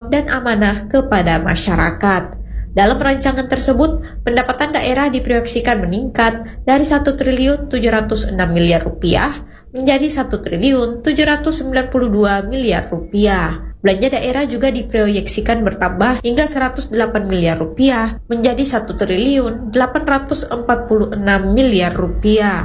dan amanah kepada masyarakat. Dalam rancangan tersebut, pendapatan daerah diproyeksikan meningkat dari 1.706 miliar rupiah menjadi 1.792 miliar rupiah. Belanja daerah juga diproyeksikan bertambah hingga 108 miliar rupiah menjadi 1.846 miliar rupiah.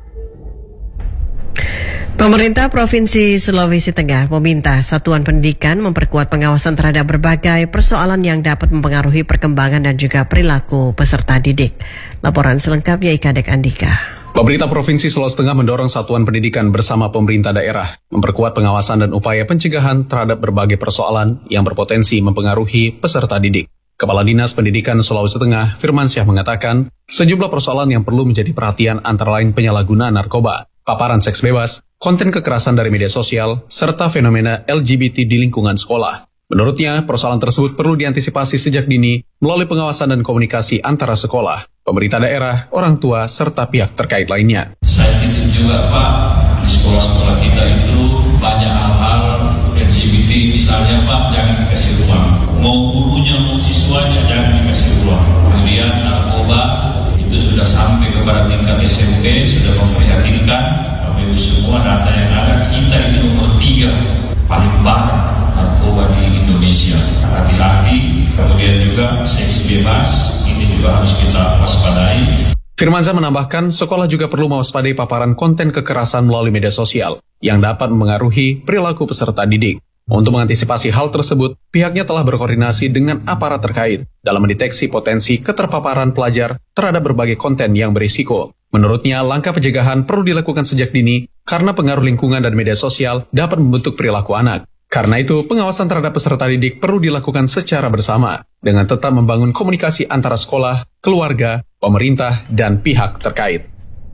Pemerintah Provinsi Sulawesi Tengah meminta Satuan Pendidikan memperkuat pengawasan terhadap berbagai persoalan yang dapat mempengaruhi perkembangan dan juga perilaku peserta didik. Laporan selengkapnya Ikadek Andika. Pemerintah Provinsi Sulawesi Tengah mendorong Satuan Pendidikan bersama pemerintah daerah memperkuat pengawasan dan upaya pencegahan terhadap berbagai persoalan yang berpotensi mempengaruhi peserta didik. Kepala Dinas Pendidikan Sulawesi Tengah, Firmansyah mengatakan, sejumlah persoalan yang perlu menjadi perhatian antara lain penyalahgunaan narkoba, paparan seks bebas, konten kekerasan dari media sosial, serta fenomena LGBT di lingkungan sekolah. Menurutnya, persoalan tersebut perlu diantisipasi sejak dini melalui pengawasan dan komunikasi antara sekolah, pemerintah daerah, orang tua, serta pihak terkait lainnya. Saya titip juga Pak, di sekolah-sekolah kita itu banyak hal-hal LGBT misalnya Pak, jangan dikasih ruang. Mau gurunya, mau siswanya, jangan dikasih ruang. Kemudian narkoba itu sudah sampai kepada tingkat SMP, sudah memprihatinkan. Bapak Ibu semua data yang ada, kita itu nomor 3 paling parah narkoba di Indonesia. Hati-hati, kemudian juga seks bebas, ini juga harus kita waspadai. Firmansyah menambahkan, sekolah juga perlu mewaspadai paparan konten kekerasan melalui media sosial yang dapat memengaruhi perilaku peserta didik. Untuk mengantisipasi hal tersebut, pihaknya telah berkoordinasi dengan aparat terkait dalam mendeteksi potensi keterpaparan pelajar terhadap berbagai konten yang berisiko. Menurutnya, langkah pencegahan perlu dilakukan sejak dini karena pengaruh lingkungan dan media sosial dapat membentuk perilaku anak. Karena itu, pengawasan terhadap peserta didik perlu dilakukan secara bersama dengan tetap membangun komunikasi antara sekolah, keluarga, pemerintah, dan pihak terkait.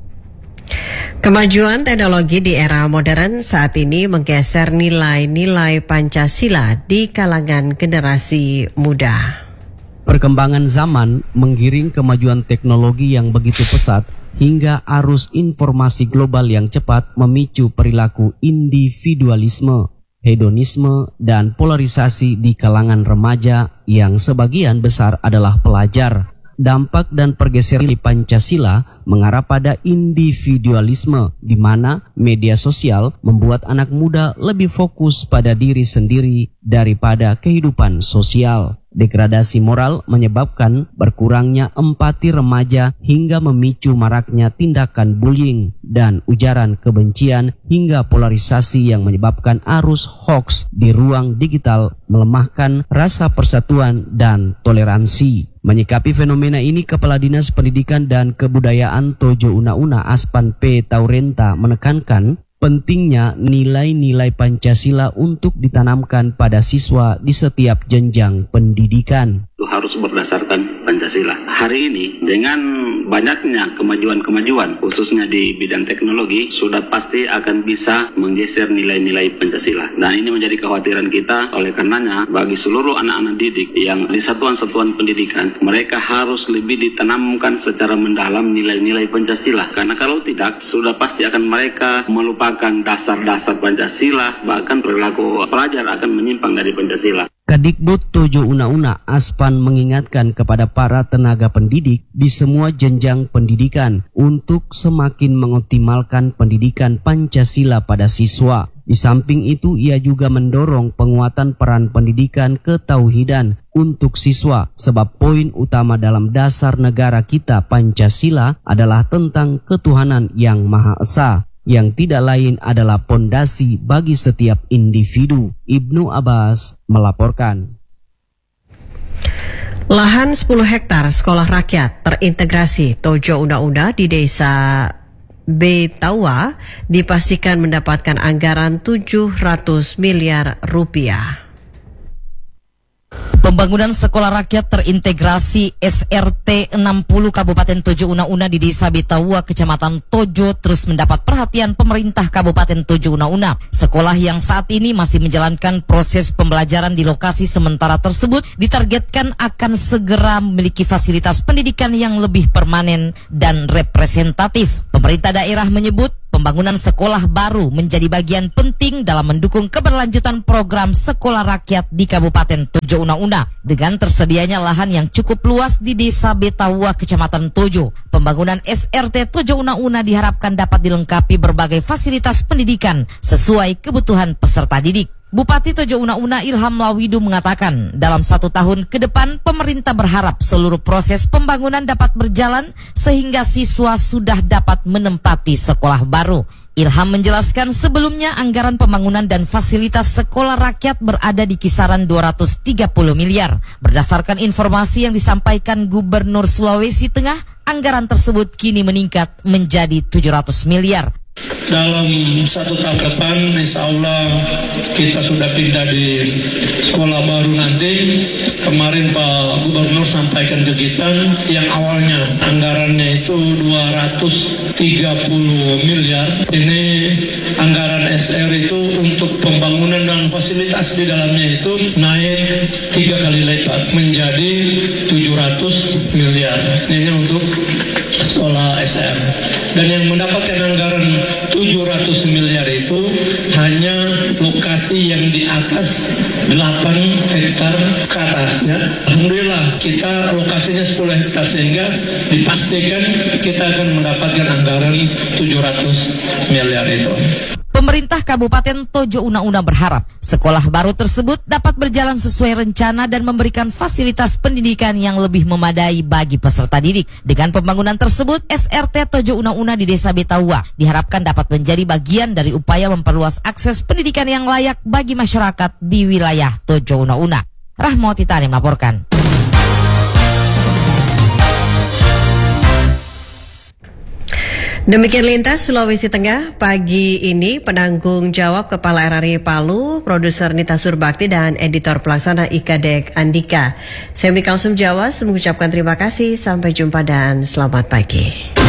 Kemajuan teknologi di era modern saat ini menggeser nilai-nilai Pancasila di kalangan generasi muda. Perkembangan zaman menggiring kemajuan teknologi yang begitu pesat hingga arus informasi global yang cepat memicu perilaku individualisme, hedonisme, dan polarisasi di kalangan remaja yang sebagian besar adalah pelajar. Dampak dan pergeseran Pancasila mengarah pada individualisme, di mana media sosial membuat anak muda lebih fokus pada diri sendiri daripada kehidupan sosial. Degradasi moral menyebabkan berkurangnya empati remaja hingga memicu maraknya tindakan bullying dan ujaran kebencian hingga polarisasi yang menyebabkan arus hoaks di ruang digital melemahkan rasa persatuan dan toleransi. Menyikapi fenomena ini, Kepala Dinas Pendidikan dan Kebudayaan Tojo Una-Una Aspan P. Taurenta menekankan pentingnya nilai-nilai Pancasila untuk ditanamkan pada siswa di setiap jenjang pendidikan. Itu harus berdasarkan Pancasila. Hari ini dengan banyaknya kemajuan-kemajuan khususnya di bidang teknologi sudah pasti akan bisa menggeser nilai-nilai Pancasila. Dan ini menjadi kekhawatiran kita, oleh karenanya bagi seluruh anak-anak didik yang di satuan-satuan pendidikan, mereka harus lebih ditanamkan secara mendalam nilai-nilai Pancasila. Karena kalau tidak, sudah pasti akan mereka melupakan dasar-dasar Pancasila, bahkan perilaku pelajar akan menyimpang dari Pancasila. Kadikbud Tojo Una-Una Aspan mengingatkan kepada para tenaga pendidik di semua jenjang pendidikan untuk semakin mengoptimalkan pendidikan Pancasila pada siswa. Di samping itu, ia juga mendorong penguatan peran pendidikan ketauhidan untuk siswa, sebab poin utama dalam dasar negara kita Pancasila adalah tentang ketuhanan yang Maha Esa, yang tidak lain adalah pondasi bagi setiap individu. Ibnu Abbas melaporkan. Lahan 10 hektar sekolah rakyat terintegrasi Tojo Una-Una di Desa Betawa dipastikan mendapatkan anggaran 700 miliar rupiah. Pembangunan sekolah rakyat terintegrasi SRT 60 Kabupaten Tojo Una-Una di Desa Betawa, Kecamatan Tojo terus mendapat perhatian pemerintah Kabupaten Tojo Una-Una. Sekolah yang saat ini masih menjalankan proses pembelajaran di lokasi sementara tersebut ditargetkan akan segera memiliki fasilitas pendidikan yang lebih permanen dan representatif. Pemerintah daerah menyebut Pembangunan sekolah baru menjadi bagian penting dalam mendukung keberlanjutan program sekolah rakyat di Kabupaten Tojo Una-Una. Dengan tersedianya lahan yang cukup luas di Desa Betawa, Kecamatan Tojo, pembangunan SRT Tojo Una-Una diharapkan dapat dilengkapi berbagai fasilitas pendidikan sesuai kebutuhan peserta didik. Bupati Tojo Una-Una Ilham Lawidu mengatakan, dalam 1 tahun ke depan pemerintah berharap seluruh proses pembangunan dapat berjalan sehingga siswa sudah dapat menempati sekolah baru. Ilham menjelaskan sebelumnya anggaran pembangunan dan fasilitas sekolah rakyat berada di kisaran 230 miliar. Berdasarkan informasi yang disampaikan Gubernur Sulawesi Tengah, anggaran tersebut kini meningkat menjadi 700 miliar. Dalam 1 tahun depan, insya Allah kita sudah pindah di sekolah baru nanti. Kemarin Pak Gubernur sampaikan ke kita yang awalnya anggarannya itu 230 miliar. Ini anggaran SR itu untuk pembangunan dan fasilitas di dalamnya itu naik 3 kali lipat menjadi 700 miliar. Ini untuk sekolah SR. Dan yang mendapatkan anggaran 700 miliar itu hanya lokasi yang di atas 8 hektar ke atasnya. Alhamdulillah kita lokasinya 10 hektar sehingga dipastikan kita akan mendapatkan anggaran 700 miliar itu. Pemerintah Kabupaten Tojo Una-Una berharap sekolah baru tersebut dapat berjalan sesuai rencana dan memberikan fasilitas pendidikan yang lebih memadai bagi peserta didik. Dengan pembangunan tersebut, SRT Tojo Una-Una di Desa Betawa diharapkan dapat menjadi bagian dari upaya memperluas akses pendidikan yang layak bagi masyarakat di wilayah Tojo Una-Una. Rahmawati Tani melaporkan. Demikian Lintas Sulawesi Tengah pagi ini. Penanggung jawab Kepala RRI Palu, Produser Nita Surbakti dan Editor Pelaksana IKADEK Andika. Saya Mikal Sumjawas mengucapkan terima kasih, sampai jumpa dan selamat pagi.